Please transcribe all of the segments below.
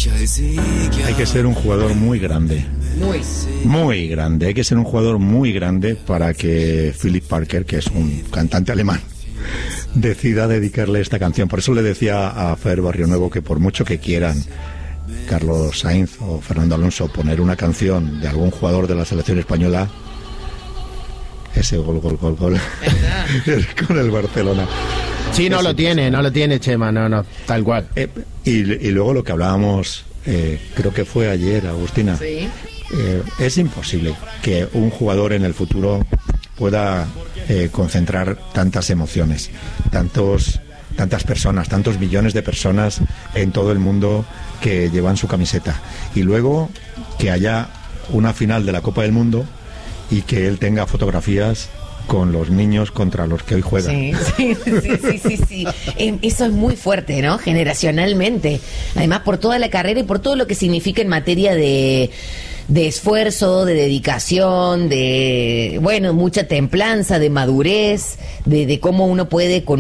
Hay que ser un jugador muy grande. Muy grande. Hay que ser un jugador muy grande para que Philip Parker, que es un cantante alemán, decida dedicarle esta canción. Por eso le decía a Fer Barrionuevo que por mucho que quieran Carlos Sainz o Fernando Alonso poner una canción de algún jugador de la selección española, ese gol con el Barcelona. Sí, no lo tiene, Chema, no, tal cual. Y luego lo que hablábamos, creo que fue ayer, Agustina. Sí. Es imposible que un jugador en el futuro pueda concentrar tantas emociones, tantas personas, tantos millones de personas en todo el mundo que llevan su camiseta. Y luego que haya una final de la Copa del Mundo y que él tenga fotografías con los niños contra los que hoy juegan. Sí. Eso es muy fuerte, ¿no? Generacionalmente. Además, por toda la carrera y por todo lo que significa en materia de esfuerzo, de dedicación, de, bueno, mucha templanza, de madurez, de cómo uno puede con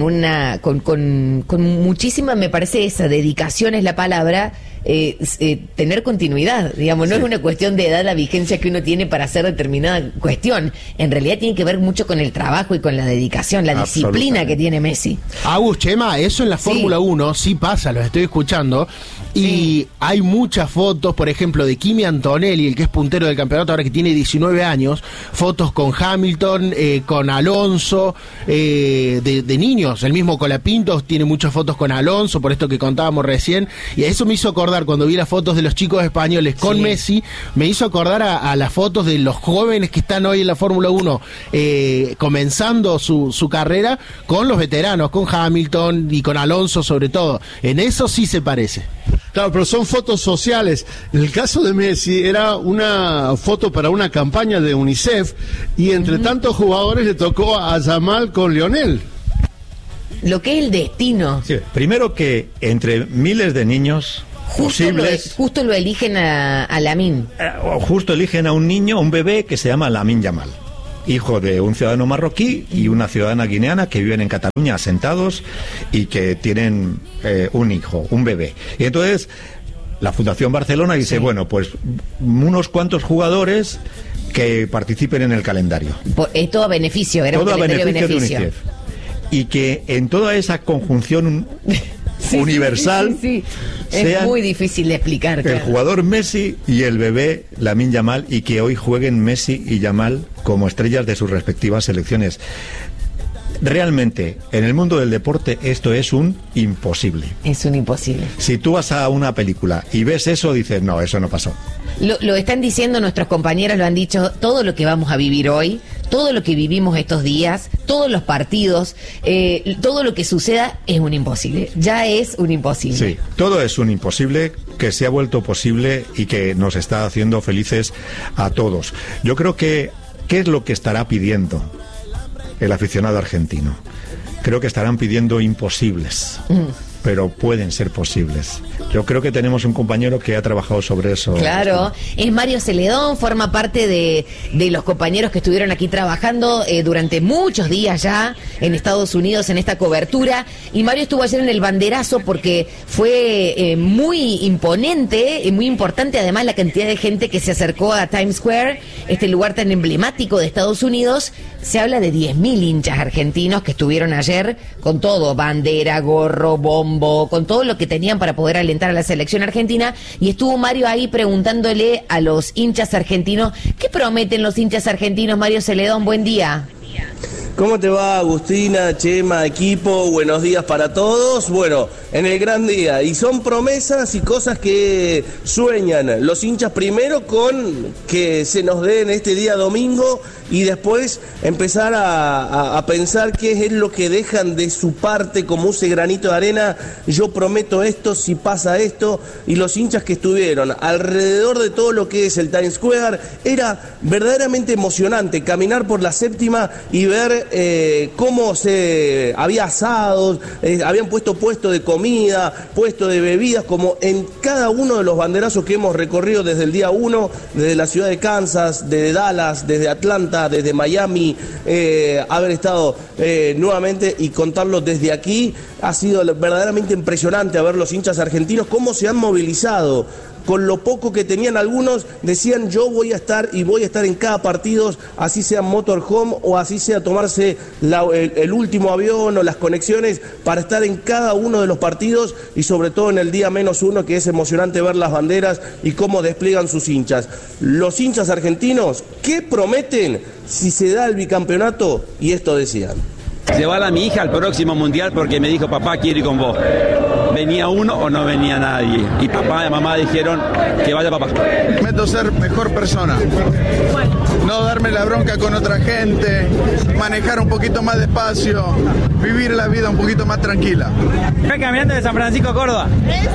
muchísima, me parece esa dedicación es la palabra, tener continuidad, digamos, no es una cuestión de edad, la vigencia que uno tiene para hacer determinada cuestión, en realidad tiene que ver mucho con el trabajo y con la dedicación, la disciplina que tiene Messi. Agus, Chema, eso en la Fórmula 1 sí pasa, los estoy escuchando, y hay muchas fotos, por ejemplo, de Kimi Antonelli, el que es puntero del campeonato ahora que tiene 19 años, fotos con Hamilton, con Alonso, de niños, el mismo Colapinto tiene muchas fotos con Alonso, por esto que contábamos recién, y eso me hizo acordar cuando vi las fotos de los chicos españoles con Messi, me hizo acordar a las fotos de los jóvenes que están hoy en la Fórmula 1 comenzando su carrera con los veteranos, con Hamilton y con Alonso sobre todo. En eso sí se parece. Claro, pero son fotos sociales. En el caso de Messi era una foto para una campaña de UNICEF y entre tantos jugadores le tocó a Yamal con Lionel. Lo que es el destino. Sí, primero que entre miles de niños justo lo eligen a Lamine. Justo eligen a un niño, un bebé que se llama Lamine Yamal, hijo de un ciudadano marroquí y una ciudadana guineana que viven en Cataluña asentados y que tienen un hijo, un bebé. Y entonces la Fundación Barcelona dice, bueno, pues unos cuantos jugadores que participen en el calendario. Todo a beneficio, era todo un calendario a beneficio. De UNICEF. Y que en toda esa conjunción universal es muy difícil de explicar. El jugador Messi y el bebé Lamine Yamal, y que hoy jueguen Messi y Yamal como estrellas de sus respectivas selecciones. Realmente, en el mundo del deporte esto es un imposible. Es un imposible. Si tú vas a una película y ves eso, dices, no, eso no pasó. Lo están diciendo nuestros compañeros, lo han dicho, todo lo que vamos a vivir hoy, todo lo que vivimos estos días, todos los partidos, todo lo que suceda es un imposible. Ya es un imposible. Sí, todo es un imposible que se ha vuelto posible y que nos está haciendo felices a todos. Yo creo que, ¿qué es lo que estará pidiendo el aficionado argentino? Creo que estarán pidiendo imposibles, pero pueden ser posibles. Yo creo que tenemos un compañero que ha trabajado sobre eso. Claro, es Mario Celedón, forma parte de los compañeros que estuvieron aquí trabajando durante muchos días ya en Estados Unidos en esta cobertura, y Mario estuvo ayer en el banderazo porque fue muy imponente, muy importante además la cantidad de gente que se acercó a Times Square, este lugar tan emblemático de Estados Unidos. Se habla de 10.000 hinchas argentinos que estuvieron ayer con todo, bandera, gorro, bombo, con todo lo que tenían para poder alentar a la selección argentina, y estuvo Mario ahí preguntándole a los hinchas argentinos, ¿qué prometen los hinchas argentinos? Mario Celedón, buen día. ¿Cómo te va, Agustina, Chema, equipo? Buenos días para todos. Bueno, en el gran día. Y son promesas y cosas que sueñan los hinchas primero con que se nos den este día domingo y después empezar a pensar qué es lo que dejan de su parte como ese granito de arena. Yo prometo esto si pasa esto. Y los hinchas que estuvieron alrededor de todo lo que es el Times Square, era verdaderamente emocionante caminar por la séptima y ver ver cómo se había asados, habían puesto de comida, puesto de bebidas, como en cada uno de los banderazos que hemos recorrido desde el día 1, desde la ciudad de Kansas, desde Dallas, desde Atlanta, desde Miami, haber estado nuevamente y contarlo desde aquí. Ha sido verdaderamente impresionante a ver los hinchas argentinos cómo se han movilizado. Con lo poco que tenían algunos, decían yo voy a estar en cada partido, así sea motorhome o así sea tomarse el último avión o las conexiones para estar en cada uno de los partidos y sobre todo en el día -1, que es emocionante ver las banderas y cómo despliegan sus hinchas. Los hinchas argentinos, ¿qué prometen si se da el bicampeonato? Y esto decían. Llevar a mi hija al próximo mundial porque me dijo, papá, quiero ir con vos. ¿Venía uno o no venía nadie? Y papá y mamá dijeron que vaya papá. Prometo ser mejor persona. No darme la bronca con otra gente, manejar un poquito más despacio, vivir la vida un poquito más tranquila. Estoy caminando de San Francisco a Córdoba.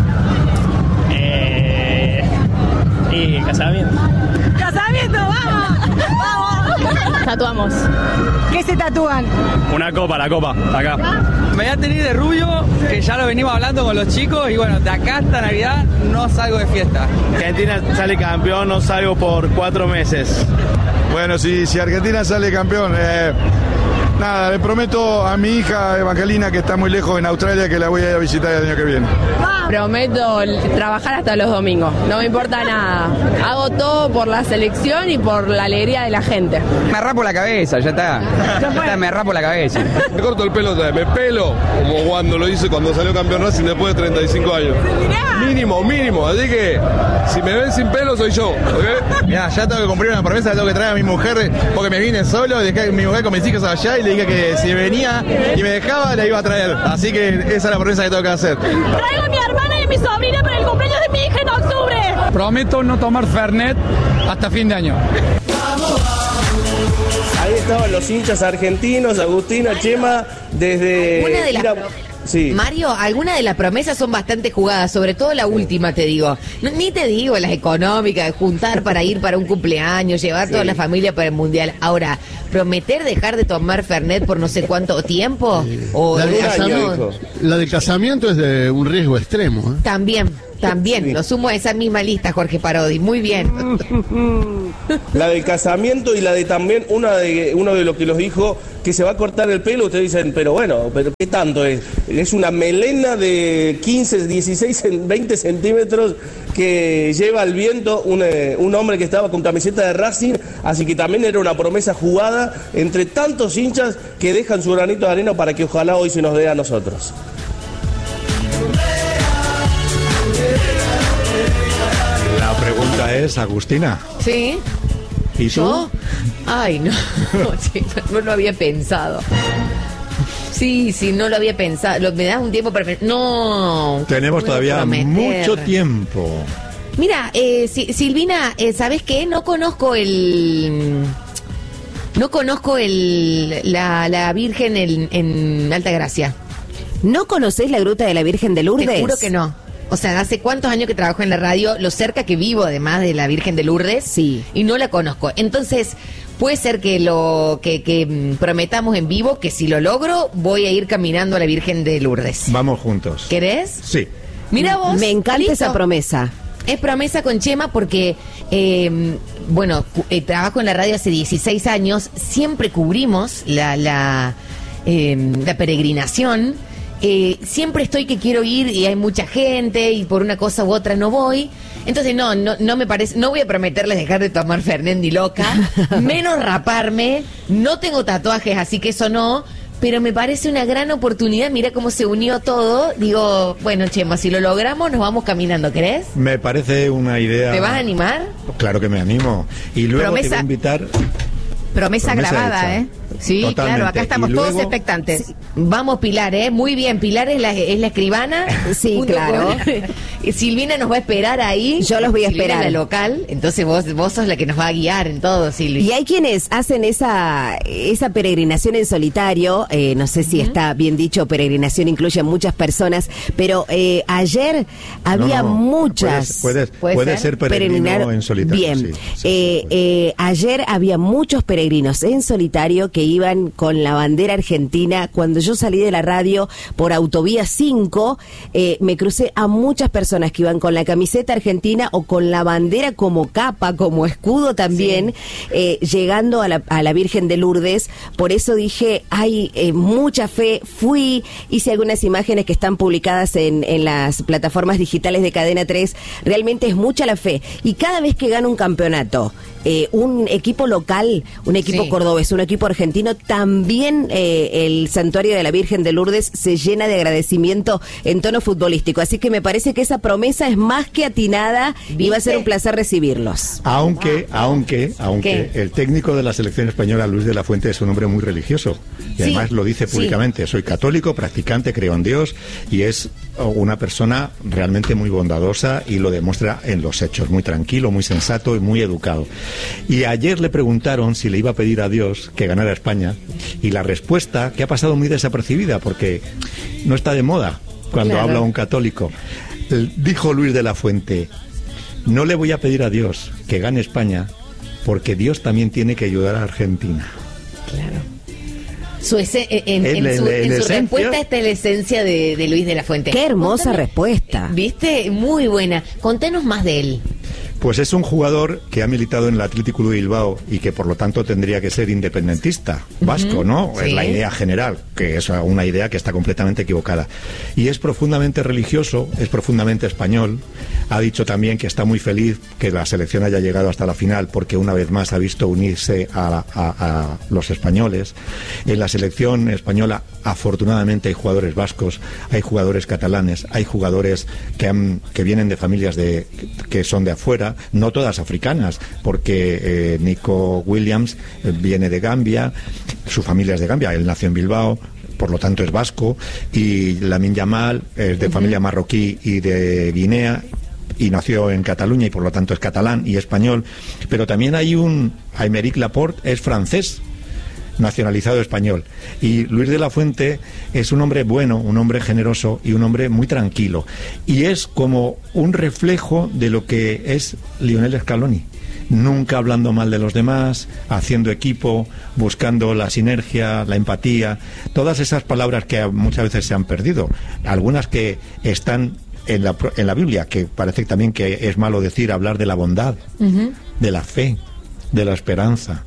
Y casamiento. ¡Casamiento, vamos! ¡Vamos! Tatuamos. ¿Qué se tatúan? Una copa, la copa, acá. Me voy a tener de rubio, que ya lo venimos hablando con los chicos, y bueno, de acá hasta Navidad no salgo de fiesta. Argentina sale campeón, no salgo por 4 meses. Bueno, si Argentina sale campeón, nada, le prometo a mi hija Evangelina, que está muy lejos en Australia, que la voy a ir a visitar el año que viene. Prometo trabajar hasta los domingos, no me importa nada. Hago todo por la selección y por la alegría de la gente. Me rapo la cabeza, ya está. Me rapo la cabeza. Me corto el pelo, me pelo, como cuando lo hice cuando salió campeón Racing después de 35 años. Mínimo, así que si me ven sin pelo soy yo, ¿ok? Mirá, ya tengo que cumplir una promesa, tengo que traer a mi mujer, porque me vine solo, dejé a mi mujer con mis hijos allá y le dije que si venía y me dejaba, la iba a traer. Así que esa es la promesa que tengo que hacer. Traigo a mi hermana y a mi sobrina para el cumpleaños de mi hija en octubre. Prometo no tomar Fernet hasta fin de año. Ahí estaban los hinchas argentinos, Agustina, Chema, desde... Una de las Sí. Mario, algunas de las promesas son bastante jugadas, sobre todo la última, te digo. Ni te digo las económicas, de juntar para ir para un cumpleaños, llevar toda la familia para el mundial. Ahora, prometer dejar de tomar Fernet por no sé cuánto tiempo. O la del casamiento es de un riesgo extremo. También, sí. Lo sumo a esa misma lista, Jorge Parodi. Muy bien. La del casamiento y la de también uno de los que los dijo que se va a cortar el pelo. Ustedes dicen, pero ¿qué tanto es? Es una melena de 15, 16, 20 centímetros que lleva al viento un hombre que estaba con camiseta de Racing, así que también era una promesa jugada entre tantos hinchas que dejan su granito de arena para que ojalá hoy se nos dé a nosotros. La pregunta es, Agustina. ¿Sí? ¿Y tú? ¿Yo? Ay, no. No lo había pensado. Sí, no lo había pensado. ¿Me das un tiempo para pensar? No. Tenemos todavía mucho tiempo. Mira, Silvina, ¿sabes qué? No conozco la Virgen en Altagracia. ¿No conocés la Gruta de la Virgen de Lourdes? Te juro que no. O sea, hace cuántos años que trabajo en la radio, lo cerca que vivo además de la Virgen de Lourdes, sí, y no la conozco. Entonces, puede ser que prometamos en vivo que si lo logro, voy a ir caminando a la Virgen de Lourdes. Vamos juntos. ¿Querés? Sí. Mira vos. Me encanta esa promesa. Es promesa con Chema porque, trabajo en la radio hace 16 años, siempre cubrimos la peregrinación. Siempre estoy que quiero ir y hay mucha gente y por una cosa u otra no voy. Entonces no me parece, no voy a prometerles dejar de tomar Fernet ni loca, menos raparme, no tengo tatuajes, así que eso no, pero me parece una gran oportunidad. Mira cómo se unió todo. Digo, bueno, Chema, si lo logramos nos vamos caminando, ¿crees? Me parece una idea. ¿Te vas a animar? Claro que me animo. Y luego te voy a invitar. Promesa grabada, hecha. Sí, totalmente. Claro, acá estamos todos expectantes. Sí. Vamos, Pilar, muy bien. Pilar es la escribana. Sí, claro. Silvina nos va a esperar ahí. Yo los voy a esperar. En la local, entonces vos sos la que nos va a guiar en todo, Silvia. Y hay quienes hacen esa peregrinación en solitario, no sé si está bien dicho, peregrinación incluye a muchas personas, pero ayer había muchas... Puede ser peregrino en solitario. Bien. Sí, ayer había muchos peregrinos peregrinos en solitario que iban con la bandera argentina. Cuando yo salí de la radio por Autovía 5, me crucé a muchas personas que iban con la camiseta argentina o con la bandera como capa, como escudo también, llegando a la Virgen de Lourdes. Por eso dije, hay mucha fe. Fui, hice algunas imágenes que están publicadas en las plataformas digitales de Cadena 3. Realmente es mucha la fe. Y cada vez que gana un campeonato, un equipo local, un equipo cordobés, un equipo argentino, también el santuario de la Virgen de Lourdes se llena de agradecimiento en tono futbolístico. Así que me parece que esa promesa es más que atinada y va a ser un placer recibirlos. Aunque el técnico de la selección española, Luis de la Fuente, es un hombre muy religioso. Y además lo dice públicamente. Soy católico, practicante, creo en Dios, y es una persona realmente muy bondadosa y lo demuestra en los hechos. Muy tranquilo, muy sensato y muy educado. Y ayer le preguntaron si le iba a pedir a Dios que ganara España, y la respuesta, que ha pasado muy desapercibida porque no está de moda cuando habla un católico, dijo Luis de la Fuente: no le voy a pedir a Dios que gane España porque Dios también tiene que ayudar a Argentina. Claro. En su respuesta está la esencia de Luis de la Fuente. Qué hermosa respuesta. ¿Viste? Muy buena. Contanos más de él. Pues es un jugador que ha militado en el Athletic Club de Bilbao y que por lo tanto tendría que ser independentista, vasco, ¿no? Sí. Es la idea general, que es una idea que está completamente equivocada. Y es profundamente religioso, es profundamente español. Ha dicho también que está muy feliz que la selección haya llegado hasta la final porque una vez más ha visto unirse a los españoles. En la selección española, afortunadamente, hay jugadores vascos, hay jugadores catalanes, hay jugadores que vienen de familias que son de afuera. No todas africanas, porque Nico Williams viene de Gambia, su familia es de Gambia, él nació en Bilbao, por lo tanto es vasco, y Lamine Yamal es de familia marroquí y de Guinea, y nació en Cataluña y por lo tanto es catalán y español. Pero también hay Aymeric Laporte, es francés, nacionalizado español, y Luis de la Fuente es un hombre bueno, un hombre generoso y un hombre muy tranquilo, y es como un reflejo de lo que es Lionel Scaloni, nunca hablando mal de los demás, haciendo equipo, buscando la sinergia, la empatía, todas esas palabras que muchas veces se han perdido, algunas que están en la Biblia, que parece también que es malo decir, hablar de la bondad, de la fe, de la esperanza,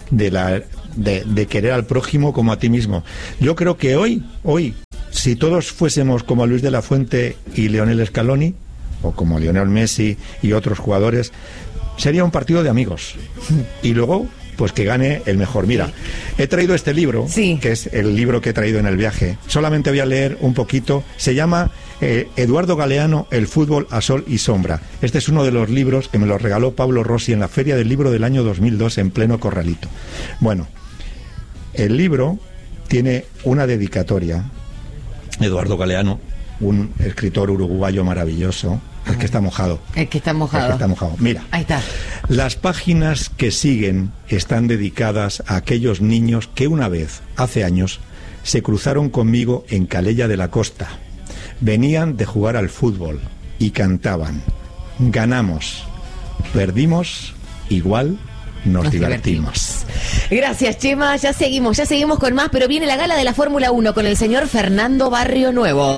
de querer al prójimo como a ti mismo. Yo creo que hoy, si todos fuésemos como Luis de la Fuente y Lionel Scaloni, o como Lionel Messi y otros jugadores, sería un partido de amigos. Y luego, pues que gane el mejor. Mira, he traído este libro, que es el libro que he traído en el viaje. Solamente voy a leer un poquito. Se llama Eduardo Galeano, El fútbol a sol y sombra. Este es uno de los libros que me lo regaló Pablo Rossi en la Feria del Libro del año 2002 en pleno Corralito. Bueno, el libro tiene una dedicatoria. Eduardo Galeano, un escritor uruguayo maravilloso. El que está mojado. El que está mojado. Mira. Ahí está. Las páginas que siguen están dedicadas a aquellos niños que una vez, hace años, se cruzaron conmigo en Calella de la Costa. Venían de jugar al fútbol y cantaban: ganamos, perdimos, igual nos divertimos. Gracias, Chema. Ya seguimos con más, pero viene la gala de la Fórmula 1 con el señor Fernando Barrio Nuevo.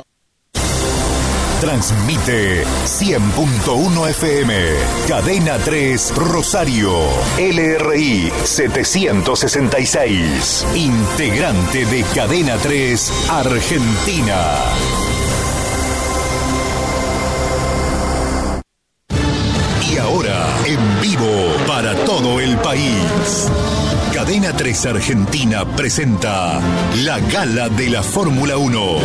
Transmite 100.1 FM, Cadena 3 Rosario, LRI 766, integrante de Cadena 3 Argentina. Y ahora, en vivo para todo el país, Cadena 3 Argentina presenta la Gala de la Fórmula 1.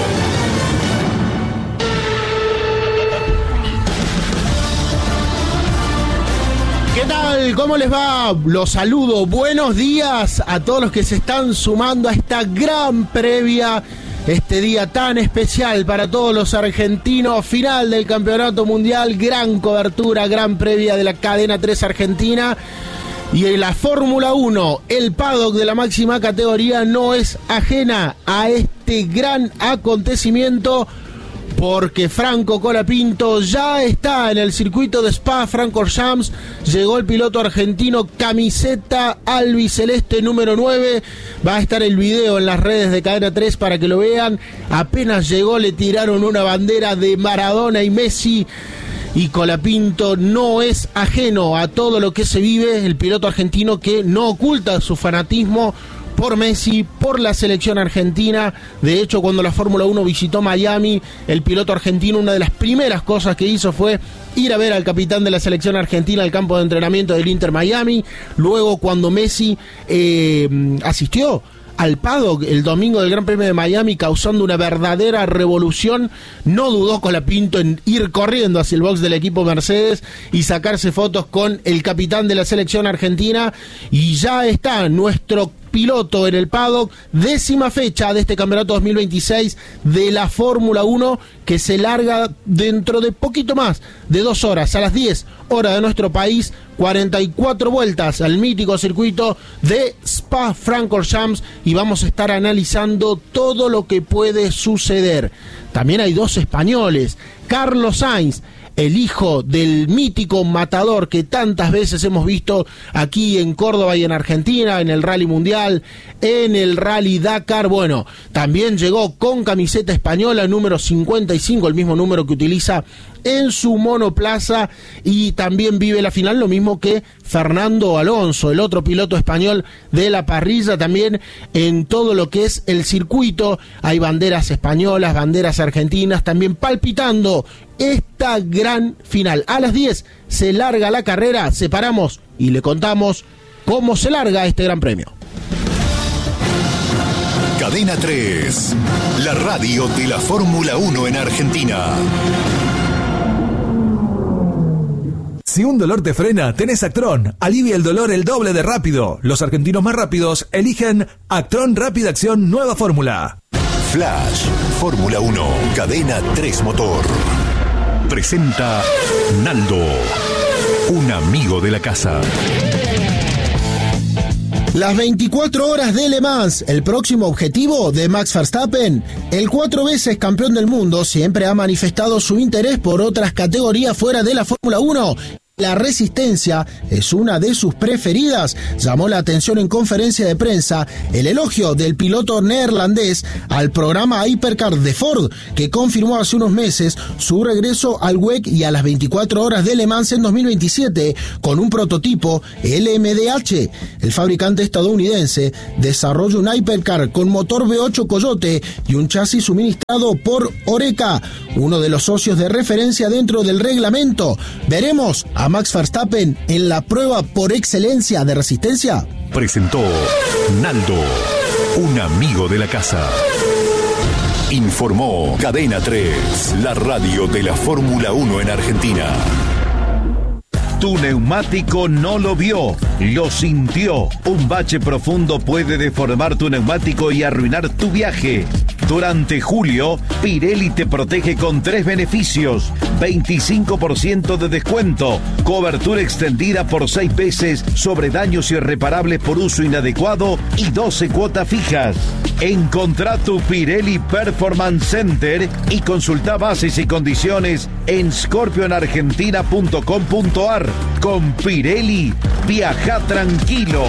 ¿Qué tal? ¿Cómo les va? Los saludo. Buenos días a todos los que se están sumando a esta gran previa, este día tan especial para todos los argentinos, final del Campeonato Mundial, gran cobertura, gran previa de la Cadena 3 Argentina. Y en la Fórmula 1, el paddock de la máxima categoría no es ajena a este gran acontecimiento, porque Franco Colapinto ya está en el circuito de Spa-Francorchamps. Llegó el piloto argentino, camiseta albiceleste número 9. Va a estar el video en las redes de Cadena 3 para que lo vean. Apenas llegó, le tiraron una bandera de Maradona y Messi. Y Colapinto no es ajeno a todo lo que se vive. El piloto argentino que no oculta su fanatismo por Messi, por la selección argentina. De hecho, cuando la Fórmula 1 visitó Miami, el piloto argentino, una de las primeras cosas que hizo fue ir a ver al capitán de la selección argentina al campo de entrenamiento del Inter Miami. Luego, cuando Messi asistió al paddock el domingo del Gran Premio de Miami, causando una verdadera revolución, no dudó Colapinto en ir corriendo hacia el box del equipo Mercedes y sacarse fotos con el capitán de la selección argentina. Y ya está nuestro piloto en el paddock, 10ª fecha de este campeonato 2026 de la Fórmula 1, que se larga dentro de poquito más de 2 horas, a las 10 horas de nuestro país. 44 vueltas al mítico circuito de Spa-Francorchamps, y vamos a estar analizando todo lo que puede suceder. También hay 2 españoles, Carlos Sainz, el hijo del mítico matador que tantas veces hemos visto aquí en Córdoba y en Argentina, en el Rally Mundial, en el Rally Dakar. Bueno, también llegó con camiseta española, número 55, el mismo número que utiliza en su monoplaza, y también vive la final, lo mismo que Fernando Alonso, el otro piloto español de la parrilla. También en todo lo que es el circuito hay banderas españolas, banderas argentinas, también palpitando esta gran final. A las 10 se larga la carrera, separamos y le contamos cómo se larga este gran premio. Cadena 3, la radio de la Fórmula 1 en Argentina. Si un dolor te frena, tenés Actron. Alivia el dolor el doble de rápido. Los argentinos más rápidos eligen Actron Rápida Acción Nueva Fórmula. Flash, Fórmula 1, Cadena 3 Motor. Presenta Naldo, un amigo de la casa. Las 24 horas de Le Mans, el próximo objetivo de Max Verstappen. El 4 veces campeón del mundo siempre ha manifestado su interés por otras categorías fuera de la Fórmula 1. La resistencia es una de sus preferidas. Llamó la atención en conferencia de prensa el elogio del piloto neerlandés al programa Hypercar de Ford, que confirmó hace unos meses su regreso al WEC y a las 24 horas de Le Mans en 2027 con un prototipo LMDH. El fabricante estadounidense desarrolla un Hypercar con motor V8 Coyote y un chasis suministrado por Oreca, uno de los socios de referencia dentro del reglamento. Veremos a Max Verstappen en la prueba por excelencia de resistencia. Presentó Naldo, un amigo de la casa. Informó Cadena 3, la radio de la Fórmula 1 en Argentina. Tu neumático no lo vio, lo sintió. Un bache profundo puede deformar tu neumático y arruinar tu viaje. Durante julio, Pirelli te protege con 3 beneficios: 25% de descuento, cobertura extendida por 6 veces sobre daños irreparables por uso inadecuado y 12 cuotas fijas. Encontrá tu Pirelli Performance Center y consultá bases y condiciones en scorpionargentina.com.ar. Con Pirelli, viaja tranquilo.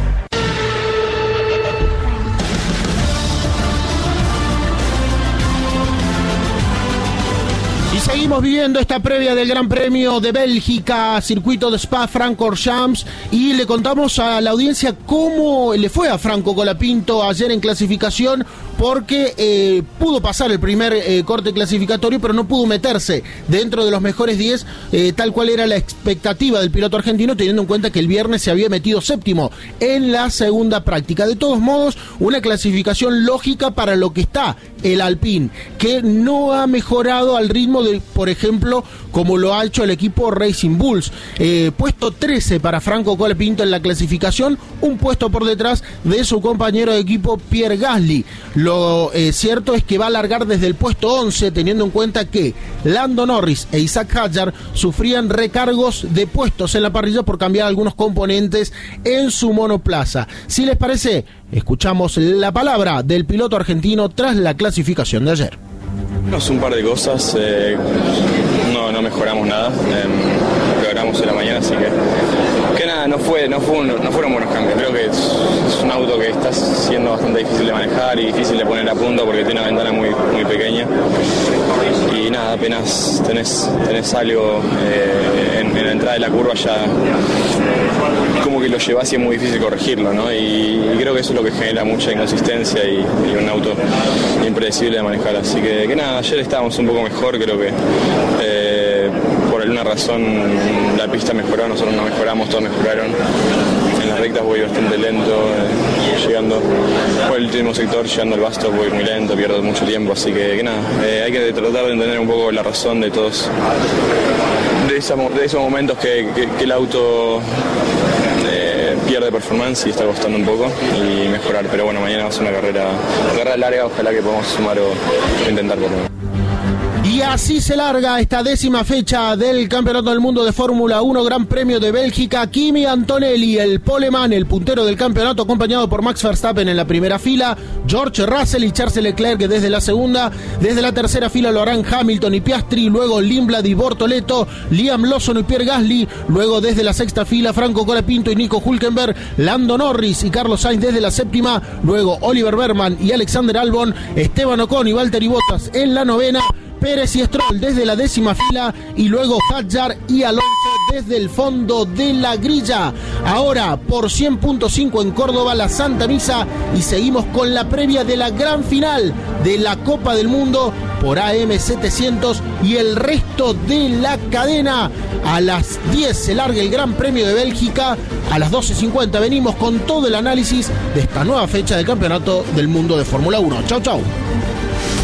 Y seguimos viviendo esta previa del Gran Premio de Bélgica, circuito de Spa-Francorchamps, y le contamos a la audiencia cómo le fue a Franco Colapinto ayer en clasificación, porque pudo pasar el primer corte clasificatorio, pero no pudo meterse dentro de los mejores 10, tal cual era la expectativa del piloto argentino, teniendo en cuenta que el viernes se había metido séptimo en la segunda práctica. De todos modos, una clasificación lógica para lo que está el Alpine, que no ha mejorado al ritmo de, por ejemplo, como lo ha hecho el equipo Racing Bulls. Puesto 13 para Franco Colapinto en la clasificación, un puesto por detrás de su compañero de equipo Pierre Gasly. Lo cierto es que va a largar desde el puesto 11, teniendo en cuenta que Lando Norris e Isaac Hadjar sufrían recargos de puestos en la parrilla por cambiar algunos componentes en su monoplaza. Si les parece, escuchamos la palabra del piloto argentino tras la clasificación de ayer. Un par de cosas, no mejoramos nada, empeoramos en la mañana, así que nada, no fueron buenos cambios. Creo que es un auto que está siendo bastante difícil de manejar y difícil de poner a punto porque tiene una ventana muy pequeña. Y nada, apenas tenés algo en la entrada de la curva ya como que lo llevas y es muy difícil corregirlo, ¿no? Y creo que eso es lo que genera mucha inconsistencia y un auto impredecible de manejar. Así que nada, ayer estábamos un poco mejor, creo que por alguna razón la pista mejoró, nosotros no mejoramos, todos mejoraron. En las rectas voy bastante lento, llegando por el último sector, llegando al Basto voy muy lento, pierdo mucho tiempo, así que nada, hay que tratar de entender un poco la razón de todos, de esos momentos que el auto pierde performance y está costando un poco y mejorar, pero bueno, mañana va a ser una carrera larga, ojalá que podamos sumar o intentar por lo menos. Y así se larga esta 10ª fecha del Campeonato del Mundo de Fórmula 1, Gran Premio de Bélgica. Kimi Antonelli, el poleman, el puntero del campeonato, acompañado por Max Verstappen en la primera fila, George Russell y Charles Leclerc desde la segunda. Desde la tercera fila lo harán Hamilton y Piastri, luego Lindblad y Bortoleto, Liam Lawson y Pierre Gasly, luego desde la sexta fila Franco Colapinto y Nico Hülkenberg, Lando Norris y Carlos Sainz desde la séptima, luego Oliver Bergman y Alexander Albon, Esteban Ocon y Valtteri Bottas en la novena, Pérez y Stroll desde la 10ª fila y luego Hadjar y Alonso desde el fondo de la grilla. Ahora por 100.5 en Córdoba la Santa Misa y seguimos con la previa de la gran final de la Copa del Mundo por AM700 y el resto de la cadena. A las 10 se larga el Gran Premio de Bélgica, a las 12:50 venimos con todo el análisis de esta nueva fecha del Campeonato del Mundo de Fórmula 1. Chau, chau.